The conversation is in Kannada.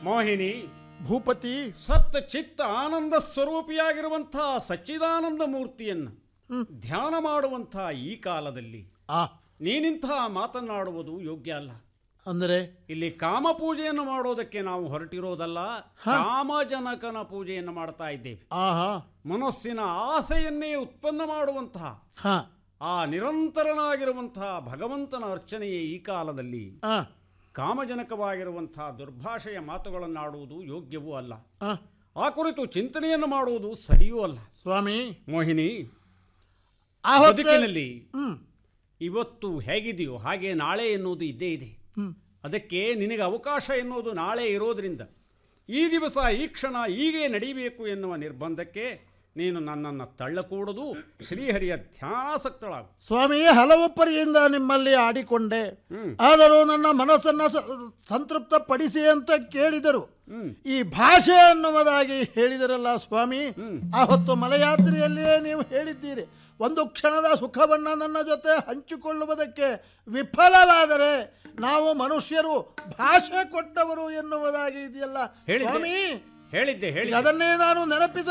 ಮೋಹಿನಿ, ಭೂಪತಿ, ಸತ್ ಚಿತ್ತ ಆನಂದ ಸ್ವರೂಪಿಯಾಗಿರುವಂಥ ಸಚ್ಚಿದಾನಂದ ಮೂರ್ತಿಯನ್ನು ಧ್ಯಾನ ಮಾಡುವಂಥ ಈ ಕಾಲದಲ್ಲಿ ನೀನಿಂಥ ಮಾತನಾಡುವುದು ಯೋಗ್ಯ ಅಲ್ಲ. ಅಂದರೆ ಇಲ್ಲಿ ಕಾಮ ಪೂಜೆಯನ್ನು ಮಾಡೋದಕ್ಕೆ ನಾವು ಹೊರಟಿರೋದಲ್ಲ, ಕಾಮಜನಕನ ಪೂಜೆಯನ್ನು ಮಾಡ್ತಾ ಇದ್ದೇವೆ. ಮನಸ್ಸಿನ ಆಸೆಯನ್ನೇ ಉತ್ಪನ್ನ ಮಾಡುವಂತಹ ಆ ನಿರಂತರನಾಗಿರುವಂತಹ ಭಗವಂತನ ಅರ್ಚನೆಯೇ ಈ ಕಾಲದಲ್ಲಿ ಕಾಮಜನಕವಾಗಿರುವಂತಹ ದುರ್ಭಾಷೆಯ ಮಾತುಗಳನ್ನಾಡುವುದು ಯೋಗ್ಯವೂ ಅಲ್ಲ. ಆ ಕುರಿತು ಚಿಂತನೆಯನ್ನು ಮಾಡುವುದು ಸರಿಯೂ ಅಲ್ಲ. ಸ್ವಾಮಿ ಮೋಹಿನಿ, ಬದುಕಿನಲ್ಲಿ ಇವತ್ತು ಹೇಗಿದೆಯೋ ಹಾಗೆ ನಾಳೆ ಎನ್ನುವುದು ಇದ್ದೇ ಇದೆ. ಅದಕ್ಕೆ ನಿನಗೆ ಅವಕಾಶ ಎನ್ನುವುದು ನಾಳೆ ಇರೋದ್ರಿಂದ ಈ ದಿವಸ ಈ ಕ್ಷಣ ಹೀಗೆ ನಡೀಬೇಕು ಎನ್ನುವ ನಿರ್ಬಂಧಕ್ಕೆ ನೀನು ನನ್ನನ್ನು ತಳ್ಳಕೂಡದು. ಶ್ರೀಹರಿಯ ಧ್ಯಾನಾಸಕ್ತಳಾಗು. ಸ್ವಾಮಿ, ಹಲವು ಪರಿಯಿಂದ ನಿಮ್ಮಲ್ಲಿ ಆಡಿಕೊಂಡೆ, ಆದರೂ ನನ್ನ ಮನಸ್ಸನ್ನು ಸಂತೃಪ್ತ ಪಡಿಸಿ ಅಂತ ಕೇಳಿದರು. ಈ ಭಾಷೆ ಅನ್ನುವುದಾಗಿ ಹೇಳಿದರಲ್ಲ ಸ್ವಾಮಿ, ಆ ಹೊತ್ತು ಮಲಯಾತ್ರಿಯಲ್ಲಿಯೇ ನೀವು ಹೇಳಿದ್ದೀರಿ, ಒಂದು ಕ್ಷಣದ ಸುಖವನ್ನು ನನ್ನ ಜೊತೆ ಹಂಚಿಕೊಳ್ಳುವುದಕ್ಕೆ ವಿಫಲವಾದರೆ ನಾವು ಮನುಷ್ಯರು ಭಾಷೆ ಕೊಟ್ಟವರು ಎನ್ನುವುದಾಗಿ ಇದೆಯಲ್ಲ ಸ್ವಾಮಿ. ಹೇಳಿದ್ದೆ, ಅದನ್ನೇ ನಾನು ನೆನಪಿಸ